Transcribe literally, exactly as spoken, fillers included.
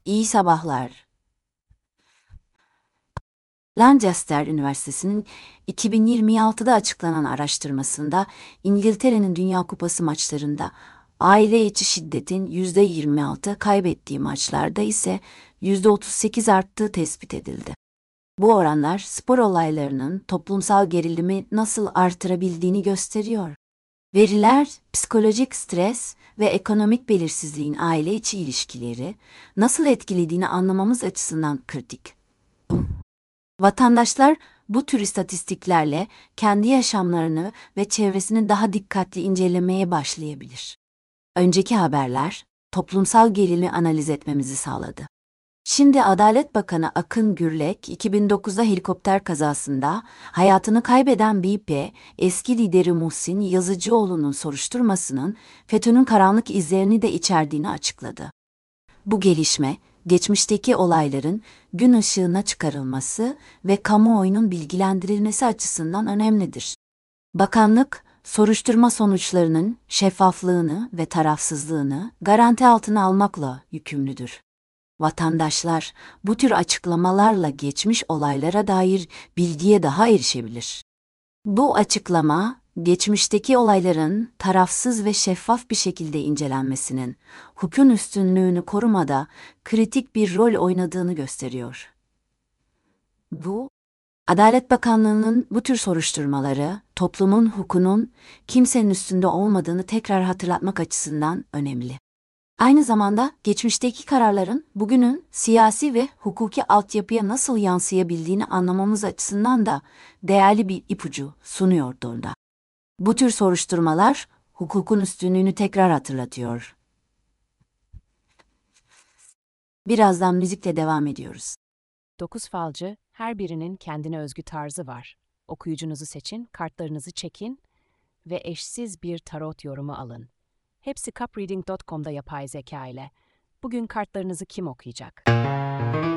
İyi sabahlar. Lancaster Üniversitesi'nin iki bin yirmi altıda açıklanan araştırmasında İngiltere'nin Dünya Kupası maçlarında aile içi şiddetin yüzde yirmi altı, kaybettiği maçlarda ise yüzde otuz sekiz arttığı tespit edildi. Bu oranlar spor olaylarının toplumsal gerilimi nasıl artırabildiğini gösteriyor. Veriler, psikolojik stres ve ekonomik belirsizliğin aile içi ilişkileri nasıl etkilediğini anlamamız açısından kritik. Vatandaşlar bu tür istatistiklerle kendi yaşamlarını ve çevresini daha dikkatli incelemeye başlayabilir. Önceki haberler, toplumsal gerilimi analiz etmemizi sağladı. Şimdi Adalet Bakanı Akın Gürlek, iki bin dokuzda helikopter kazasında hayatını kaybeden B P, eski lideri Muhsin Yazıcıoğlu'nun soruşturmasının FETÖ'nün karanlık izlerini de içerdiğini açıkladı. Bu gelişme, geçmişteki olayların gün ışığına çıkarılması ve kamuoyunun bilgilendirilmesi açısından önemlidir. Bakanlık, soruşturma sonuçlarının şeffaflığını ve tarafsızlığını garanti altına almakla yükümlüdür. Vatandaşlar bu tür açıklamalarla geçmiş olaylara dair bilgiye daha erişebilir. Bu açıklama, geçmişteki olayların tarafsız ve şeffaf bir şekilde incelenmesinin, hukukun üstünlüğünü korumada kritik bir rol oynadığını gösteriyor. Bu, Adalet Bakanlığı'nın bu tür soruşturmaları, toplumun hukukunun kimsenin üstünde olmadığını tekrar hatırlatmak açısından önemli. Aynı zamanda geçmişteki kararların bugünün siyasi ve hukuki altyapıya nasıl yansıyabildiğini anlamamız açısından da değerli bir ipucu sunuyor da. Bu tür soruşturmalar hukukun üstünlüğünü tekrar hatırlatıyor. Birazdan müzikle devam ediyoruz. Dokuz falcı, her birinin kendine özgü tarzı var. Okuyucunuzu seçin, kartlarınızı çekin ve eşsiz bir tarot yorumu alın. Hepsi cupreading nokta com'da yapay zeka ile. Bugün kartlarınızı kim okuyacak?